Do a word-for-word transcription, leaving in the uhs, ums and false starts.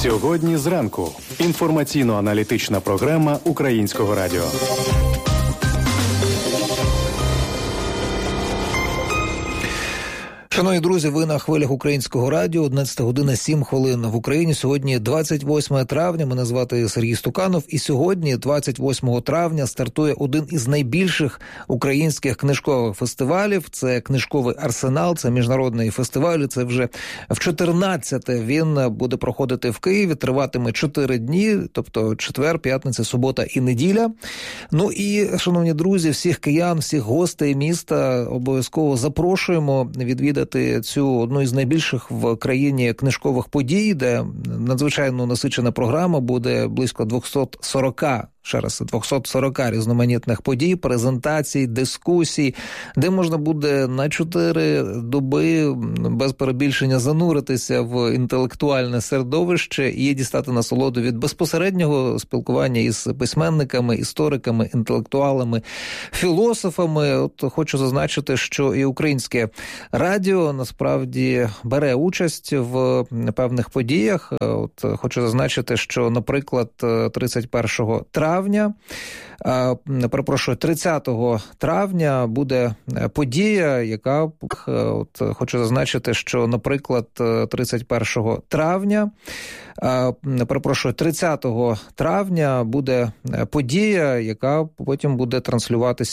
Сьогодні зранку. Інформаційно-аналітична програма Українського радіо. Шановні друзі, ви на хвилях Українського радіо, одинадцята година сім хвилин в Україні. Сьогодні двадцять восьме травня, мене звати Сергій Стуканов, і сьогодні, двадцять восьмого травня, стартує один із найбільших українських книжкових фестивалів. Це «Книжковий арсенал», це міжнародний фестиваль, це вже в чотирнадцяте він буде проходити в Києві, триватиме чотири дні, тобто четвер, п'ятниця, субота і неділя. Ну і, шановні друзі, всіх киян, всіх гостей міста обов'язково запрошуємо відвідати цю одну із найбільших в країні книжкових подій, де надзвичайно насичена програма, буде близько двісті сорок, ще раз, двісті сорок різноманітних подій, презентацій, дискусій, де можна буде на чотири доби без перебільшення зануритися в інтелектуальне середовище і дістати насолоду від безпосереднього спілкування із письменниками, істориками, інтелектуалами, філософами. От хочу зазначити, що і українське радіо насправді бере участь в певних подіях. От хочу зазначити, що, наприклад, тридцять першого травня, перепрошую, тридцятого травня буде подія, яка, от хочу зазначити, що, наприклад, тридцять першого травня, перепрошую, тридцятого травня буде подія, яка потім буде транслюватися